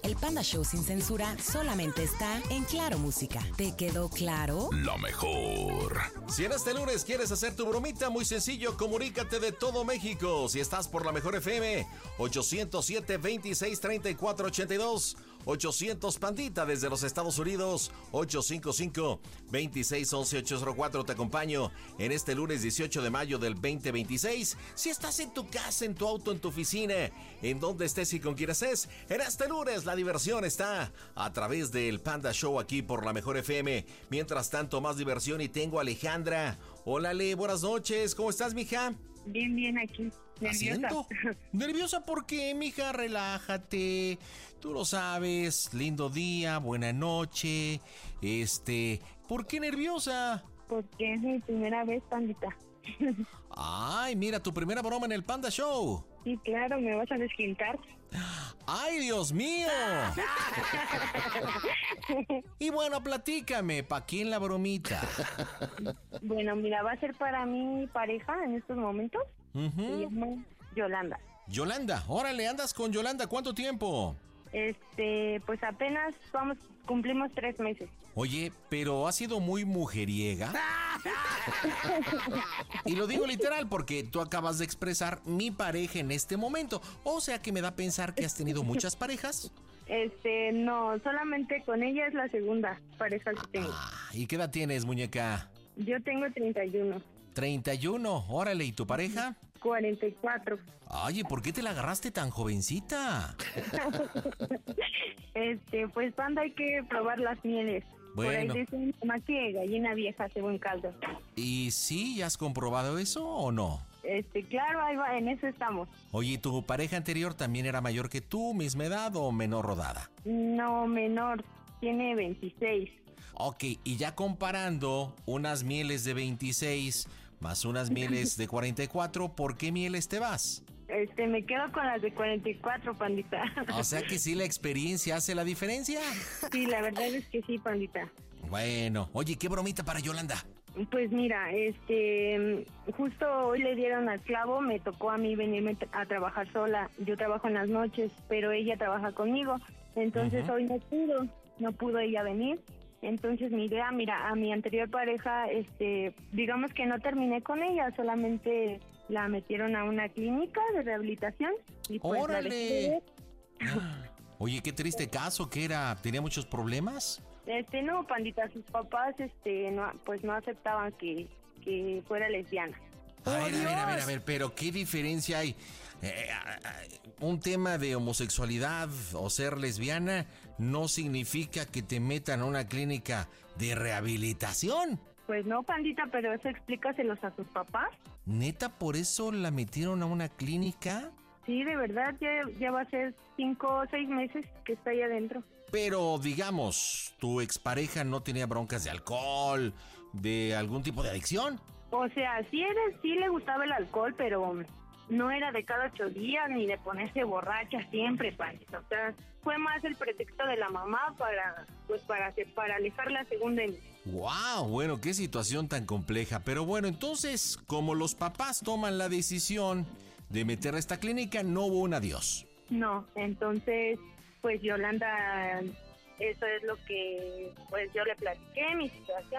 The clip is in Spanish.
El Panda Show sin censura solamente está en Claro Música. ¿Te quedó claro? La mejor. Si en este lunes quieres hacer tu bromita, muy sencillo, comunícate de todo México. Si estás por la mejor FM, 807-26-34-82. 800 Pandita desde los Estados Unidos, 855-2611-804. Te acompaño en este lunes 18 de mayo del 2026. Si estás en tu casa, en tu auto, en tu oficina, en donde estés y con quien estés, en este lunes la diversión está a través del Panda Show aquí por la mejor FM. Mientras tanto, más diversión y tengo a Alejandra. Hola, Ale, buenas noches. ¿Cómo estás, mija? Bien, bien, aquí. ¿Haciendo? ¿Nerviosa por qué, mija? Relájate. Tú lo sabes. Lindo día, buena noche. ¿Por qué nerviosa? Porque es mi primera vez, Pandita. Ay, mira, tu primera broma en el Panda Show. Sí, claro, me vas a desquintar. ¡Ay, Dios mío! Y bueno, platícame, ¿pa' quién la bromita? Bueno, mira, va a ser para mi pareja en estos momentos. Se llama Yolanda. Yolanda, órale, andas con Yolanda, ¿cuánto tiempo? Pues apenas cumplimos 3 meses. Oye, pero ha sido muy mujeriega. Y lo digo literal porque tú acabas de expresar mi pareja en este momento. O sea que me da a pensar que has tenido muchas parejas. No, solamente con ella es la segunda pareja que tengo. ¿Y qué edad tienes, muñeca? Yo tengo 31. 31, órale, ¿y tu pareja? 44. Oye, ¿por qué te la agarraste tan jovencita? Pues Panda, hay que probar las mieles. Bueno. Por ahí dicen más que gallina vieja hace buen caldo. ¿Y sí? ¿Ya has comprobado eso o no? Claro, ahí va, en eso estamos. Oye, ¿tu pareja anterior también era mayor que tú, misma edad o menor rodada? No, menor, tiene 26. Ok, y ya comparando unas mieles de 26 más unas mieles de 44, ¿por qué mieles te vas? Me quedo con las de 44, Pandita. O sea que sí, la experiencia hace la diferencia. Sí, la verdad es que sí, Pandita. Bueno, oye, ¿qué bromita para Yolanda? Pues mira, justo hoy le dieron al clavo, me tocó a mí venirme a trabajar sola. Yo trabajo en las noches, pero ella trabaja conmigo. Entonces hoy no pudo ella venir. Entonces mi idea, mira, a mi anterior pareja, digamos que no terminé con ella, solamente la metieron a una clínica de rehabilitación y pues ¡órale! la dejé. Oye, qué triste caso, ¿qué era? ¿Tenía muchos problemas? No, Pandita, sus papás, no aceptaban que fuera lesbiana. A ver, pero ¿qué diferencia hay? Un tema de homosexualidad o ser lesbiana no significa que te metan a una clínica de rehabilitación. Pues no, Pandita, pero eso explícaselos a sus papás. ¿Neta por eso la metieron a una clínica? Sí, de verdad, ya va a ser 5 o 6 meses que está ahí adentro. Pero, digamos, ¿tu expareja no tenía broncas de alcohol, de algún tipo de adicción? O sea, sí le gustaba el alcohol, pero no era de cada 8 días ni de ponerse borracha siempre, Pandita. O sea, fue más el pretexto de la mamá para alejarla según de mí. ¡Wow! Bueno, qué situación tan compleja. Pero bueno, entonces, como los papás toman la decisión de meterla a esta clínica, no hubo un adiós. No, entonces, pues Yolanda, eso es lo que pues yo le platiqué, mi situación.